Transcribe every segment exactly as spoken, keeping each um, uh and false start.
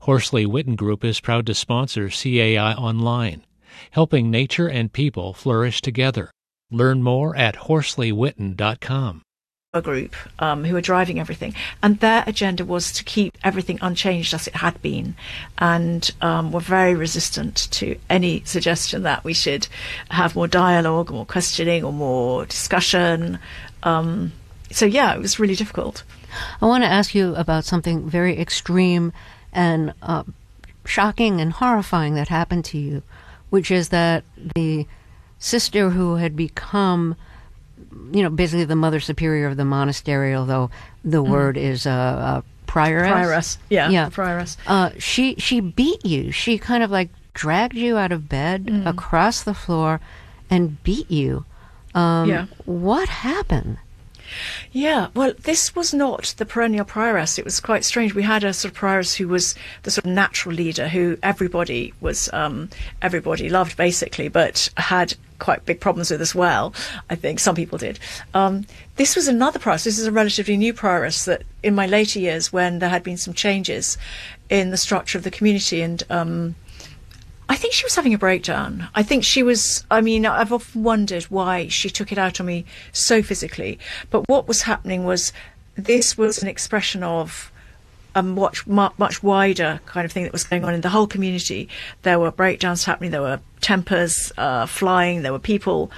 Horsley Witten Group is proud to sponsor C A I Online, helping nature and people flourish together. Learn more at horsley witten dot com. A group um, who were driving everything, and their agenda was to keep everything unchanged as it had been, and um, were very resistant to any suggestion that we should have more dialogue, or more questioning, or more discussion. Um, so yeah, it was really difficult. I want to ask you about something very extreme and uh, shocking and horrifying that happened to you, which is that the sister who had become, you know, basically the mother superior of the monastery, although the mm. word is a uh, uh, prioress. Prioress, yeah, yeah. prioress. Uh, she she beat you. She kind of like dragged you out of bed mm. across the floor and beat you. Um, yeah. What happened? Yeah, well, this was not the perennial prioress. It was quite strange. We had a sort of prioress who was the sort of natural leader, who everybody was, um, everybody loved basically, but had quite big problems with as well. I think some people did. Um, this was another prioress. This is a relatively new prioress that in my later years, when there had been some changes in the structure of the community, and um, I think she was having a breakdown. I think she was, I mean, I've often wondered why she took it out on me so physically. But what was happening was this was an expression of a much, much wider kind of thing that was going on in the whole community. There were breakdowns happening, there were tempers uh, flying, there were people,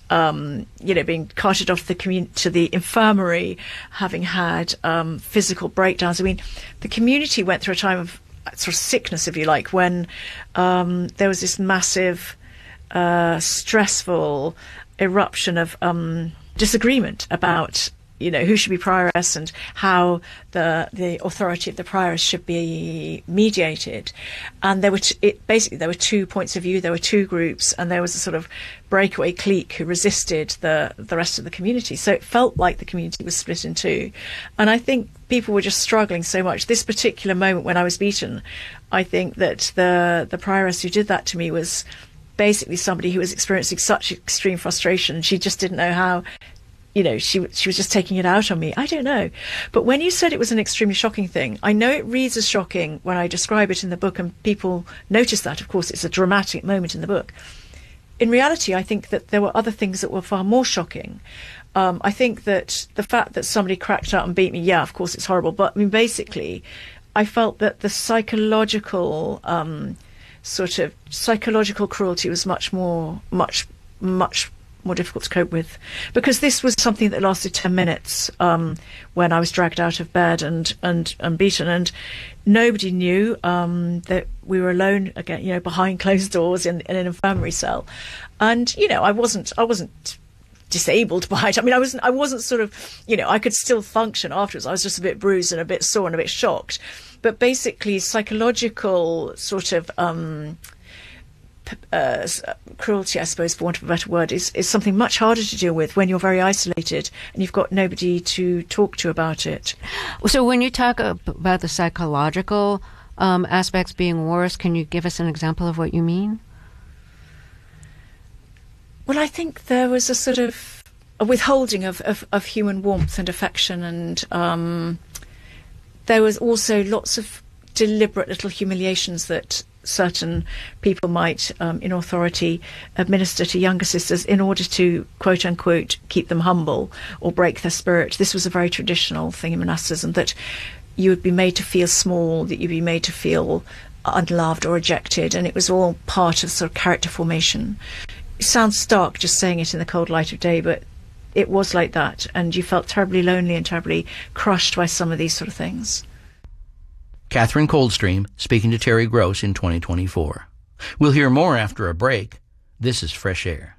um, you know, being carted off the commun- to the infirmary, having had um, physical breakdowns. I mean, the community went through a time of sort of sickness, if you like, when um, there was this massive, uh, stressful eruption of um, disagreement about, you know, who should be prioress and how the the authority of the prioress should be mediated. And there were t- it, basically there were two points of view, there were two groups, and there was a sort of breakaway clique who resisted the the rest of the community. So it felt like the community was split in two. And I think people were just struggling so much. This particular moment when I was beaten, I think that the the prioress who did that to me was basically somebody who was experiencing such extreme frustration, and she just didn't know how. You know, she she was just taking it out on me. I don't know. But when you said it was an extremely shocking thing, I know it reads as shocking when I describe it in the book, and people notice that. Of course, it's a dramatic moment in the book. In reality, I think that there were other things that were far more shocking. Um, I think that the fact that somebody cracked out and beat me, yeah, of course, it's horrible. But I mean, basically, I felt that the psychological um, sort of psychological cruelty was much more, much, much more difficult to cope with, because this was something that lasted ten minutes um, when I was dragged out of bed and, and, and beaten, and nobody knew um, that we were alone again, you know, behind closed doors in, in an infirmary cell. And, you know, I wasn't, I wasn't disabled by it. I mean, I wasn't, I wasn't sort of, you know, I could still function afterwards. I was just a bit bruised and a bit sore and a bit shocked. But basically psychological sort of, um, Uh, cruelty, I suppose, for want of a better word, is, is something much harder to deal with when you're very isolated and you've got nobody to talk to about it. So when you talk about the psychological um, aspects being worse, can you give us an example of what you mean? Well, I think there was a sort of a withholding of, of, of human warmth and affection, and um, there was also lots of deliberate little humiliations that certain people might, um, in authority, administer to younger sisters in order to, quote unquote, keep them humble or break their spirit. This was a very traditional thing in monasticism, that you would be made to feel small, that you'd be made to feel unloved or rejected, and it was all part of sort of character formation. It sounds stark just saying it in the cold light of day, but it was like that, and you felt terribly lonely and terribly crushed by some of these sort of things. Catherine Coldstream speaking to Terry Gross in twenty twenty-four. We'll hear more after a break. This is Fresh Air.